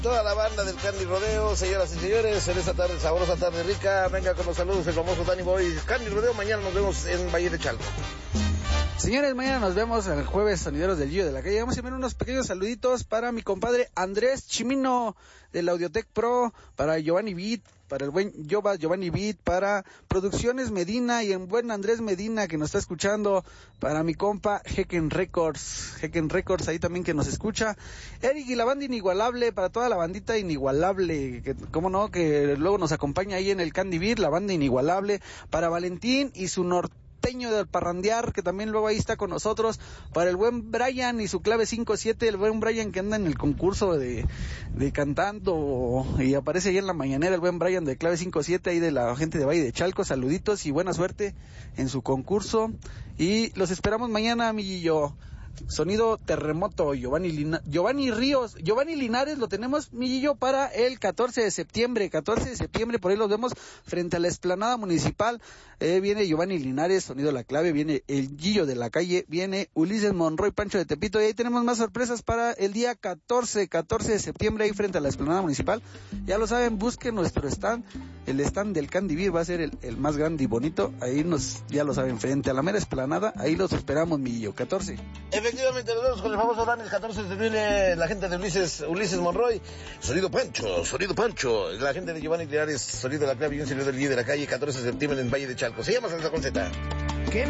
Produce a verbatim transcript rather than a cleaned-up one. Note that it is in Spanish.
Toda la banda del Candy Rodeo, señoras y señores, en esta tarde, sabrosa tarde rica, venga con los saludos el famoso Danny Boy. Candy Rodeo, mañana nos vemos en Valle de Chalco. Señores, mañana nos vemos el jueves Sonideros del Gillo de la Calle. Vamos a enviar unos pequeños saluditos para mi compadre Andrés Chimino del Audiotech Pro, para Giovanni Beat, para el buen Jova, Giovanni Beat, para Producciones Medina y el buen Andrés Medina que nos está escuchando, para mi compa Hecken Records, Hecken Records ahí también que nos escucha, Eric y la banda inigualable, para toda la bandita inigualable, que cómo no, que luego nos acompaña ahí en el Candy Beat, la banda inigualable, para Valentín y su norte del parrandear, que también luego ahí está con nosotros, para el buen Brian y su clave cinco siete, el buen Brian que anda en el concurso de, de cantando y aparece ahí en la mañanera, el buen Brian de clave cinco siete ahí de la gente de Valle de Chalco. Saluditos y buena suerte en su concurso y los esperamos mañana, amiguillo. Sonido Terremoto, Giovanni Lina, Giovanni Ríos, Giovanni Linares lo tenemos, Millillo, para el catorce de septiembre, catorce de septiembre, por ahí los vemos frente a la explanada municipal. Eh, viene Giovanni Linares, Sonido La Clave, viene el Gillo de la Calle, viene Ulises Monroy, Pancho de Tepito, y ahí tenemos más sorpresas para el día catorce, catorce de septiembre, ahí frente a la explanada municipal. Ya lo saben, busquen nuestro stand, el stand del Candy Beer va a ser el, el más grande y bonito, ahí nos, ya lo saben, frente a la mera explanada, ahí los esperamos, Millillo, catorce. Efectivamente, nos vemos con el famoso Dan el catorce de septiembre, la gente de Ulises, Ulises Monroy, Sonido Pancho, Sonido Pancho, la gente de Giovanni Linares, Sonido de La Clave y un señor del Gillo de la Calle, catorce de septiembre en Valle de Chalco. Se llama Salsa con Z.